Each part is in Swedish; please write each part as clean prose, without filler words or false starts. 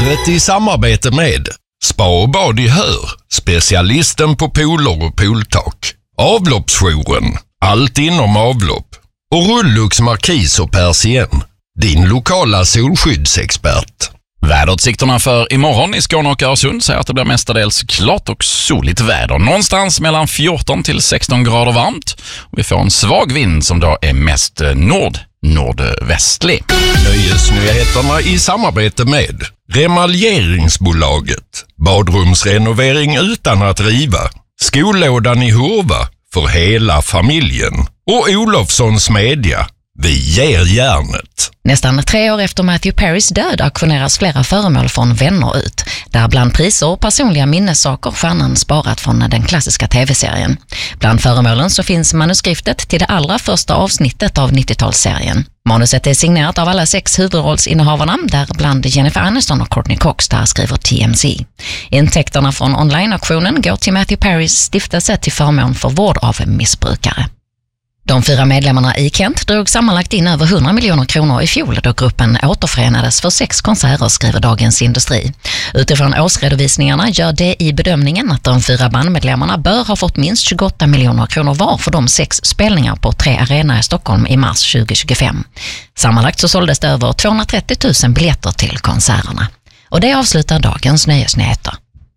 Nöjeslivet i samarbete med Spa och bad i Hör, specialisten på pooler och pooltak. Avloppsjouren, allt inom avlopp. Och Rullux Markis och Persien, din lokala solskyddsexpert. Väderutsikterna för imorgon i Skåne och Öresund säger att det blir mestadels klart och soligt väder. Någonstans mellan 14 till 16 grader varmt. Och vi får en svag vind som då är mest nordvästlig. Nöjesnyheterna i samarbete med Remaljeringsbolaget. Badrumsrenovering utan att riva. Skollådan i Hurva för hela familjen. Och Olofssons Media. Vi ger järnet. Nästan 3 år efter Matthew Perrys död auktioneras flera föremål från vänner ut. Där bland priser och personliga minnessaker stjärnan sparat från den klassiska tv-serien. Bland föremålen så finns manuskriptet till det allra första avsnittet av 90-talsserien. Manuset är signerat av alla 6 huvudrollsinnehavarna, där bland Jennifer Aniston och Courtney Cox, där skriver TMZ. Intäkterna från online-auktionen går till Matthew Perrys stiftelse till förmån för vård av missbrukare. De 4 medlemmarna i Kent drog sammanlagt in över 100 miljoner kronor i fjol då gruppen återförenades för 6 konserter, skriver Dagens Industri. Utifrån årsredovisningarna gör det i bedömningen att de 4 bandmedlemmarna bör ha fått minst 28 miljoner kronor var för de 6 spelningar på 3 arenor i Stockholm i mars 2025. Sammanlagt så såldes det över 230 000 biljetter till konserterna. Och det avslutar dagens nöjesnyheter.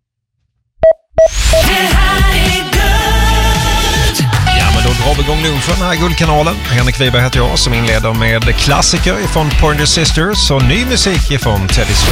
Då drar vi igång lunchen här i Guldkanalen. Henrik Wiberg heter jag som inleder med klassiker från Pointer Sisters och ny musik från Teddy Swims.